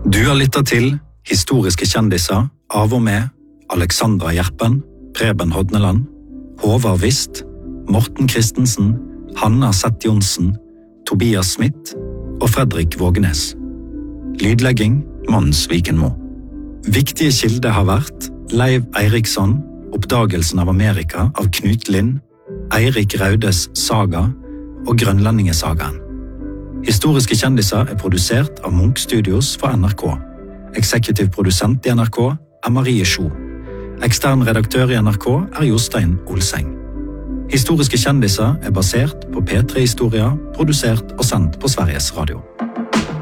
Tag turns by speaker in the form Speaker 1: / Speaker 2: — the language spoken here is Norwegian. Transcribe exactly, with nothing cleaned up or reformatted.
Speaker 1: Du har lyttet til Historiske kjendiser av og med Alexandra Gjerpen, Preben Hodneland, Håvard Vist, Morten Christensen, Hanna Sett Jonsen, Tobias Smith og Fredrik Vågenes. Lydlegging Mons Vikenmo. Viktige kilder har vært Leiv Eiriksson, Oppdagelsen av Amerika av Knut Lind, Eirik Raudes Saga og Grønlandingesagaen. Historiske kjendiser er produsert av Munch Studios for N R K. Eksekutiv produsent i N R K er Marie Sjo. Ekstern redaktør i N R K er Jostein Olseng. Historiske kjendiser er basert på P tre Historia, produsert og sendt på Sveriges Radio.